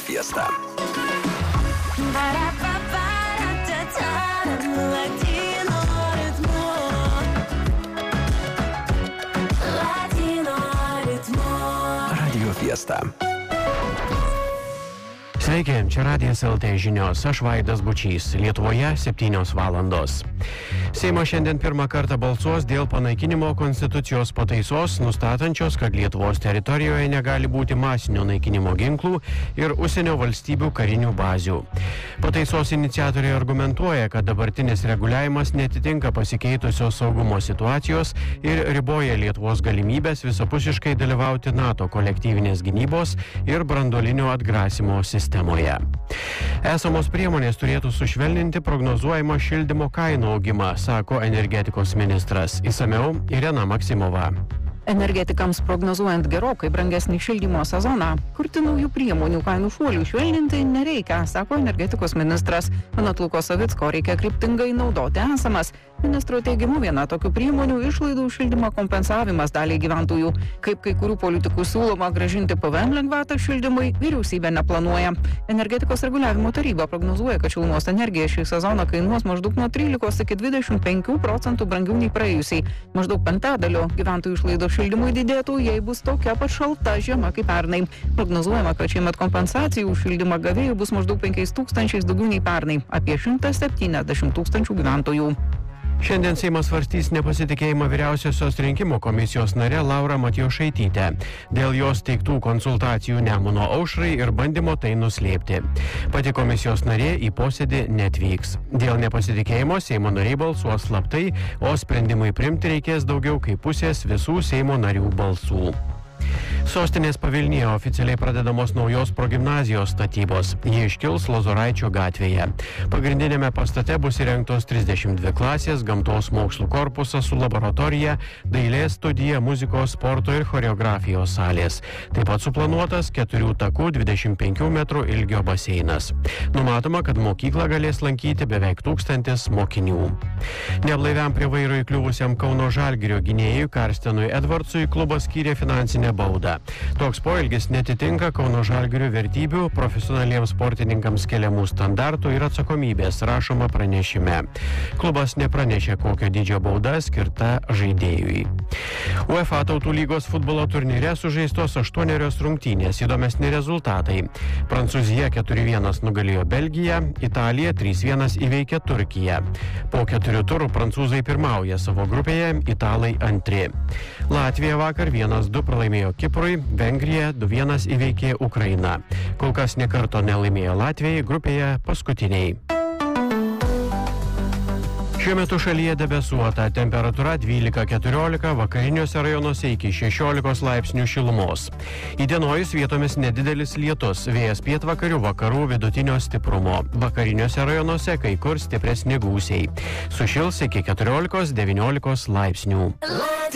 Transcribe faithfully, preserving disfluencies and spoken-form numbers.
Fiesta. Radio Fiesta. Sveiki, čia Radijas L T žinios, aš Vaidas Bučys, Lietuvoje septynios valandos. Seimas šiandien pirmą kartą balsuos dėl panaikinimo konstitucijos pataisos, nustatančios, kad Lietuvos teritorijoje negali būti masinio naikinimo ginklų ir užsienio valstybių karinių bazių. Pataisos iniciatoriai argumentuoja, kad dabartinis reguliavimas netitinka pasikeitusios saugumo situacijos ir riboja Lietuvos galimybės visapusiškai dalyvauti NATO kolektyvinės gynybos ir branduolinio atgrasimo sistemoje. Esamos priemonės turėtų sušvelninti prognozuojamą šildymo kainų augimą, sako energetikos ministras. Išsamiau Irena Maksimova. Energetikams prognozuojant gerokai brangesnį šildymo sezoną, kurti naujų priemonių kainų šuolių švelninti nereikia, sako energetikos ministras. Anot Luko Savicko reikia kryptingai naudoti esamas. Ministro teigimu viena tokių priemonių išlaidų šildymo kompensavimas daliai gyventojų. Kaip kai kurių politikų siūloma grąžinti P V M lengvatą šildymui, vyriausybė neplanuoja. Energetikos reguliavimo taryba prognozuoja, kad šilumos energija šį sezoną kainuos maždaug nuo trylikos iki dvidešimt penkių procentų brangiau nei praėjusiai. Maždaug penktadaliu gyventojų išlaidos šildymui didėtų, jei bus tokia pat šalta žiema kaip pernai. Prognozuojama, kad šiemet kompensacijų už šildymą gavėjų bus maždaug penkiais tūkstančiais daugiau nei pernai, apie šimtas septyniasdešimt tūkstančių gyventojų. Šiandien Seimas svarstys nepasitikėjimą vyriausiosios rinkimų komisijos nare Laura Matjošaitytė dėl jos teiktų konsultacijų Nemuno aušrai ir bandymo tai nuslėpti. Pati komisijos narė į posėdį netvyks. Dėl nepasitikėjimo Seimo nariai balsuos slaptai, o sprendimui priimti reikės daugiau kaip pusės visų Seimo narių balsų. Sostinės pavilnyje oficialiai pradedamos naujos progimnazijos statybos. Jie iškils Lozoraičio gatvėje. Pagrindinėme pastate bus įrengtos trisdešimt dvi klasės, gamtos mokslų korpusas su laboratorija, dailės studija, muzikos, sporto ir choreografijos salės. Taip pat suplanuotas keturių takų dvidešimt penkių metrų ilgio baseinas. Numatoma, kad mokyklą galės lankyti beveik tūkstantis mokinių. Neblaiviam prie vairo įkliuvusiam Kauno Žalgirio gynėjui Karstenui Edvardsui klubas skyrė finansinę baudą. Toks poelgis netitinka Kauno Žalgirio vertybių, profesionaliems sportininkams keliamų standartų ir atsakomybės, rašoma pranešime. Klubas nepranešė, kokio dydžio bauda skirta žaidėjui. UEFA Tautų lygos futbolo turnyre sužaistos aštuonerios rungtynės, įdomesni rezultatai. Prancūzija keturi vienas nugalėjo Belgiją, Italija trys vienas įveikė Turkiją. Po keturių turų prancūzai pirmauja savo grupėje, italai antri. Latvija vakar vienas du pralaimėjo Kiprui, Vengrija du vienas įveikė Ukrainą. Kol kas nė karto nelaimėjo Latvijai, grupėje paskutiniai. Šiuo metu šalyje debesuota, temperatūra dvylika keturiolika, vakariniuose rajonuose iki šešiolikos laipsnių šilumos. Įdienojus vietomis nedidelis lietus, vėjas pietvakarių vakarų vidutinio stiprumo. Vakariniuose rajonuose kai kur stipresni gūsiai. Sušils iki keturiolikos devyniolikos laipsnių.